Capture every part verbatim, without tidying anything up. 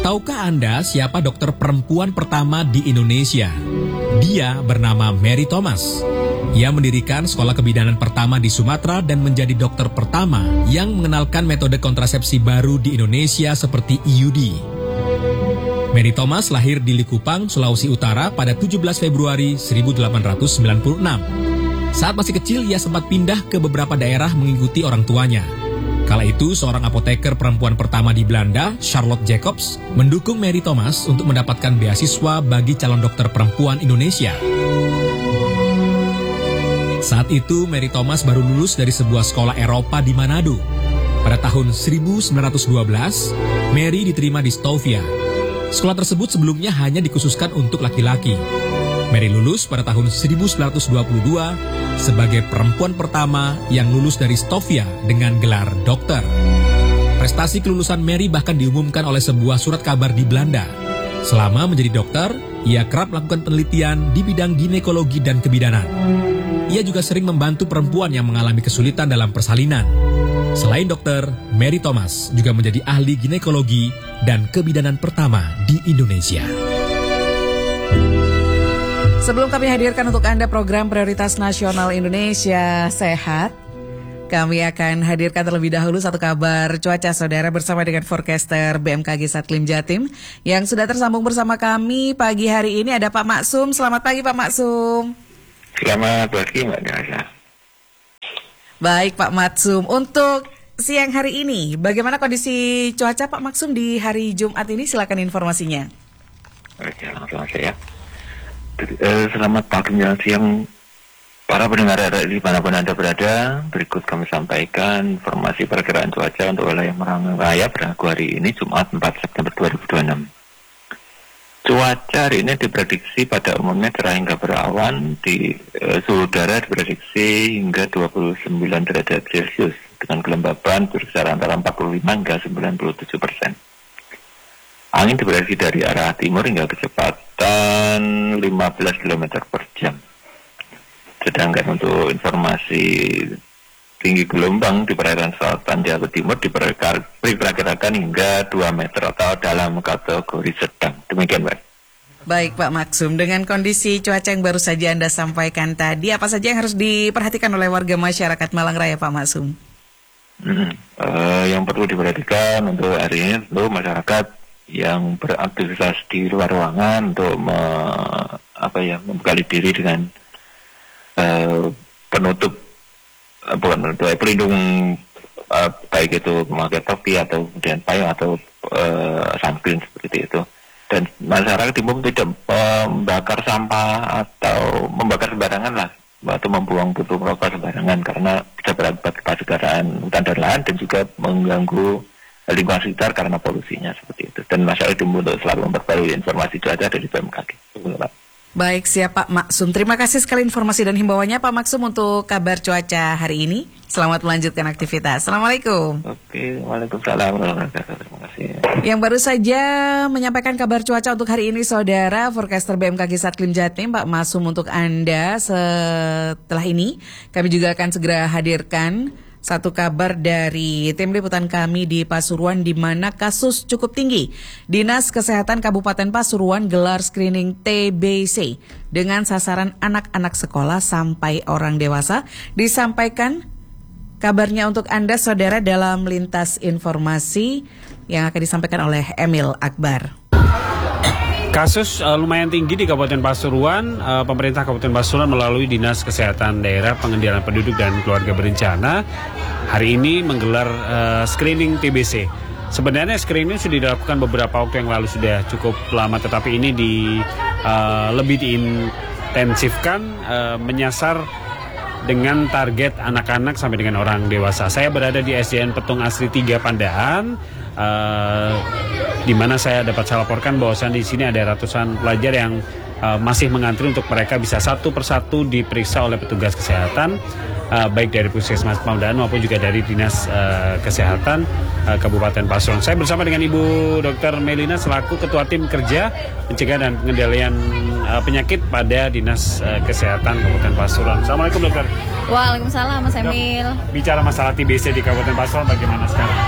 Tahukah Anda siapa dokter perempuan pertama di Indonesia? Dia bernama Mary Thomas. Ia mendirikan sekolah kebidanan pertama di Sumatera dan menjadi dokter pertama yang mengenalkan metode kontrasepsi baru di Indonesia seperti I U D. Mary Thomas lahir di Likupang, Sulawesi Utara pada tujuh belas Februari seribu delapan ratus sembilan puluh enam. Saat masih kecil, ia sempat pindah ke beberapa daerah mengikuti orang tuanya. Kala itu, seorang apoteker perempuan pertama di Belanda, Charlotte Jacobs, mendukung Mary Thomas untuk mendapatkan beasiswa bagi calon dokter perempuan Indonesia. Saat itu, Mary Thomas baru lulus dari sebuah sekolah Eropa di Manado. Pada tahun seribu sembilan ratus dua belas, Mary diterima di Stovia. Sekolah tersebut sebelumnya hanya dikhususkan untuk laki-laki. Mary lulus pada tahun seribu sembilan ratus dua puluh dua sebagai perempuan pertama yang lulus dari Stovia dengan gelar dokter. Prestasi kelulusan Mary bahkan diumumkan oleh sebuah surat kabar di Belanda. Selama menjadi dokter, ia kerap melakukan penelitian di bidang ginekologi dan kebidanan. Ia juga sering membantu perempuan yang mengalami kesulitan dalam persalinan. Selain dokter, Mary Thomas juga menjadi ahli ginekologi dan kebidanan pertama di Indonesia. Sebelum kami hadirkan untuk Anda program Prioritas Nasional Indonesia Sehat, kami akan hadirkan terlebih dahulu satu kabar cuaca saudara bersama dengan forecaster B M K G Satlim Jatim yang sudah tersambung bersama kami pagi hari ini. Ada Pak Maksum. Selamat pagi Pak Maksum. Selamat pagi Mbak Nasa. Baik Pak Maksum, untuk siang hari ini bagaimana kondisi cuaca Pak Maksum di hari Jumat ini? Silakan informasinya. Oke, langsung aja ya. Selamat pagi menjelang siang para pendengar di manapun Anda berada. Berikut kami sampaikan informasi perkiraan cuaca untuk wilayah Malang Raya pada hari ini Jumat empat September dua ribu dua puluh enam. Cuaca hari ini diprediksi pada umumnya cerah hingga berawan, di eh, suhu udara diprediksi hingga dua puluh sembilan derajat Celcius dengan kelembaban berkisar antara empat puluh lima hingga sembilan puluh tujuh persen. Angin diprediksi dari arah timur hingga kecepatan lima belas kilometer per jam. Sedangkan untuk informasi tinggi gelombang di perairan selatan Jawa Timur diperkirakan hingga dua meter atau dalam kategori sedang. Demikian, Pak. Baik Pak Maksum, dengan kondisi cuaca yang baru saja Anda sampaikan tadi, apa saja yang harus diperhatikan oleh warga masyarakat Malang Raya, Pak Maksum? Hmm, uh, yang perlu diperhatikan untuk hari ini tentu masyarakat yang beraktivitas di luar ruangan untuk me, apa ya membekali diri dengan uh, penutup uh, bukan penutup pelindung uh, baik itu memakai topi atau kemudian payung atau uh, sunscreen seperti itu. Dan masyarakat umum tidak membakar sampah atau membakar sembarangan lah atau membuang putung rokok sembarangan karena bisa berakibat kepada kebakaran hutan dan lahan dan juga mengganggu lingkungan sekitar karena polusinya seperti itu. Dan masyarakat umum untuk selalu memperbarui informasi cuaca dari B M K G. Baik, siap Pak Maksum. Terima kasih sekali informasi dan himbauannya Pak Maksum untuk kabar cuaca hari ini. Selamat melanjutkan aktivitas. Assalamualaikum. Oke, waalaikumsalam. Terima kasih. Yang baru saja menyampaikan kabar cuaca untuk hari ini, saudara, forecaster B M K G Satlim Jatim, Pak Maksum untuk Anda. Setelah ini, kami juga akan segera hadirkan satu kabar dari tim liputan kami di Pasuruan di mana kasus cukup tinggi. Dinas Kesehatan Kabupaten Pasuruan gelar screening T B C dengan sasaran anak-anak sekolah sampai orang dewasa. Disampaikan kabarnya untuk Anda, saudara, dalam lintas informasi yang akan disampaikan oleh Emil Akbar. Kasus uh, lumayan tinggi di Kabupaten Pasuruan. Uh, pemerintah Kabupaten Pasuruan melalui Dinas Kesehatan Daerah Pengendalian Penduduk dan Keluarga Berencana hari ini menggelar uh, screening T B C. Sebenarnya screening sudah dilakukan beberapa waktu yang lalu, sudah cukup lama, tetapi ini di uh, lebih diintensifkan uh, menyasar dengan target anak-anak sampai dengan orang dewasa. Saya berada di S D N Petung Asri tiga Pandaan. Uh, di mana saya dapat saya laporkan bahwasan di sini ada ratusan pelajar yang uh, masih mengantri untuk mereka bisa satu persatu diperiksa oleh petugas kesehatan, uh, baik dari Puskesmas Pandaan maupun juga dari Dinas uh, Kesehatan uh, Kabupaten Pasuruan. Saya bersama dengan Ibu Dokter Melina selaku Ketua Tim Kerja Mencegah dan Pengendalian uh, Penyakit pada Dinas uh, Kesehatan Kabupaten Pasuruan. Assalamualaikum Dokter. Waalaikumsalam Mas Emil. Bicara masalah T B C di Kabupaten Pasuruan bagaimana sekarang?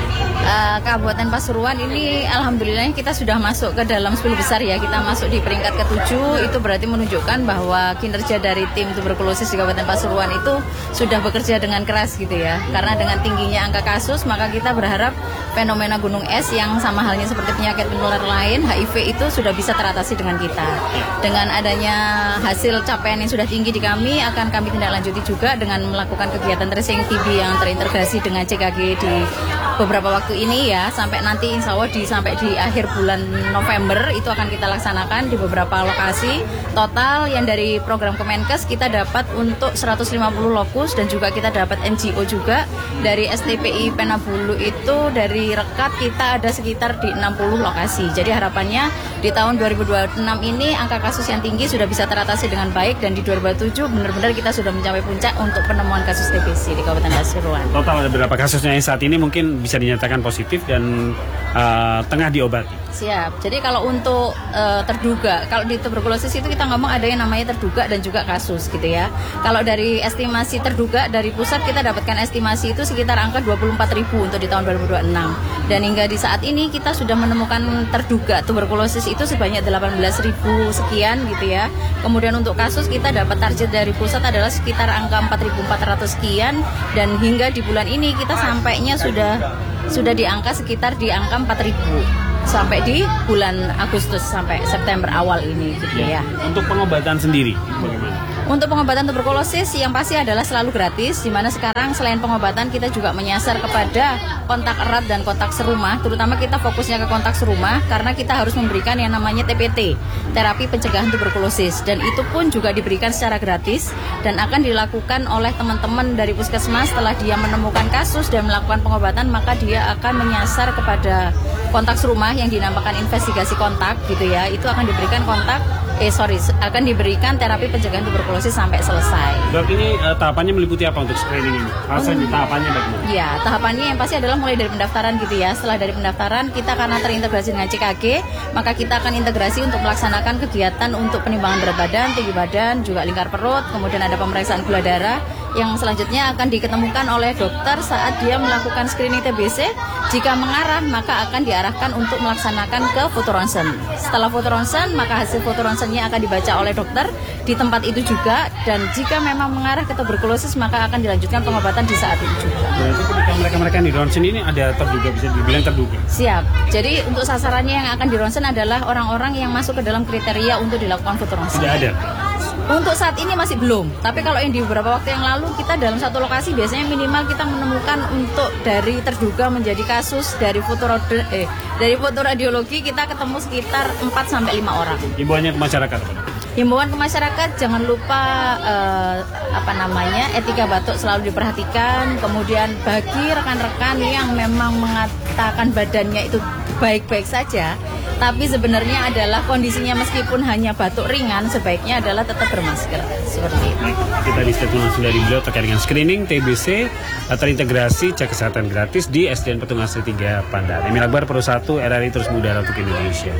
uh, Kabupaten Pasuruan ini alhamdulillah kita sudah masuk ke dalam sepuluh besar ya. Kita masuk di peringkat ketujuh, itu berarti menunjukkan bahwa kinerja dari tim tuberkulosis di Kabupaten Pasuruan itu sudah bekerja dengan keras gitu ya. Karena dengan tingginya angka kasus, maka kita berharap fenomena gunung es yang sama halnya seperti penyakit menular lain, H I V itu sudah bisa teratasi dengan kita. Dengan adanya hasil capaian yang sudah tinggi di kami, akan kami tindak lanjuti juga dengan melakukan kegiatan tracing T B yang terintegrasi dengan C K G di beberapa waktu ini ya, sampai nanti insya Allah di, sampai di akhir bulan November itu akan kita laksanakan di beberapa lokasi. Total yang dari program Kemenkes kita dapat untuk seratus lima puluh lokus, dan juga kita dapat N G O juga. Dari S T P I Penabulu itu dari Rekat kita ada sekitar di enam puluh lokasi. Jadi harapannya di tahun dua ribu dua puluh enam ini angka kasus yang tinggi sudah bisa teratasi dengan baik, dan di dua ribu dua puluh tujuh benar-benar kita sudah mencapai puncak untuk penemuan kasus T B C di Kabupaten Pasuruan. Total ada berapa kasusnya yang saat ini mungkin bisa dinyatakan positif dan uh, tengah diobati? Siap. Jadi kalau untuk uh, terduga, kalau di tuberkulosis itu kita ngomong ada yang namanya terduga dan juga kasus gitu ya. Kalau dari estimasi terduga dari pusat kita dapatkan estimasi itu sekitar angka dua puluh empat ribu untuk di tahun dua ribu dua puluh enam. Dan hingga di saat ini kita sudah menemukan terduga tuberkulosis itu sebanyak delapan belas ribu sekian gitu ya. Kemudian untuk kasus kita dapat target dari pusat adalah sekitar angka empat ribu empat ratus sekian, dan hingga di bulan ini kita sampainya sudah sudah di angka sekitar di angka empat ribu. Sampai di bulan Agustus sampai September awal ini gitu ya. Untuk pengobatan sendiri bagaimana? Untuk pengobatan tuberkulosis yang pasti adalah selalu gratis, di mana sekarang selain pengobatan kita juga menyasar kepada kontak erat dan kontak serumah, terutama kita fokusnya ke kontak serumah karena kita harus memberikan yang namanya T P T, terapi pencegahan tuberkulosis, dan itu pun juga diberikan secara gratis dan akan dilakukan oleh teman-teman dari puskesmas. Setelah dia menemukan kasus dan melakukan pengobatan, maka dia akan menyasar kepada kontak serumah yang dinamakan investigasi kontak gitu ya. Itu akan diberikan kontak eh sorry akan diberikan terapi pencegahan tuberkulosis sampai selesai. Dok, ini uh, tahapannya meliputi apa untuk screening ini? Rasanya Hmm. tahapannya bagaimana? Ya, tahapannya yang pasti adalah mulai dari pendaftaran gitu ya. Setelah dari pendaftaran, kita karena terintegrasi dengan C K G, maka kita akan integrasi untuk melaksanakan kegiatan untuk penimbangan berat badan, tinggi badan, juga lingkar perut, kemudian ada pemeriksaan gula darah yang selanjutnya akan diketemukan oleh dokter saat dia melakukan screening T B C. Jika mengarah, maka akan diarahkan untuk melaksanakan ke foto ronsen. Setelah foto ronsen, maka hasil foto ronsennya akan dibaca oleh dokter di tempat itu juga, dan jika memang mengarah ke tuberkulosis, maka akan dilanjutkan pengobatan di saat itu juga. Berarti ketika mereka-mereka di ronsen ini ada terduga, bisa dibilang terduga? Siap. Jadi untuk sasarannya yang akan di ronsen adalah orang-orang yang masuk ke dalam kriteria untuk dilakukan foto ronsen. Tidak ada? Untuk saat ini masih belum. Tapi kalau yang di beberapa waktu yang lalu, kita dalam satu lokasi biasanya minimal kita menemukan untuk dari terduga menjadi kasus dari foto eh dari foto radiologi kita ketemu sekitar empat sampai lima orang. Himbauannya ke masyarakat? Himbauan ke masyarakat, jangan lupa eh, apa namanya etika batuk selalu diperhatikan. Kemudian bagi rekan-rekan yang memang mengatakan badannya itu baik-baik saja, tapi sebenarnya adalah kondisinya meskipun hanya batuk ringan, sebaiknya adalah tetap bermasker seperti itu. Kita di statement langsung dari beliau terkait dengan screening T B C terintegrasi cek kesehatan gratis di S D N Petung Asri tiga Pandan. Emil Akbar, Pro satu, R R I terus mengudara untuk Indonesia.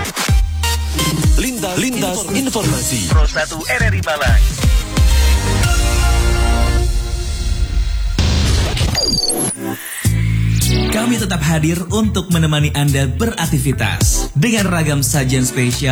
Lintas, Lintas Informasi Pro satu R R I Malang. Kami tetap hadir untuk menemani Anda beraktivitas dengan ragam sajian spesial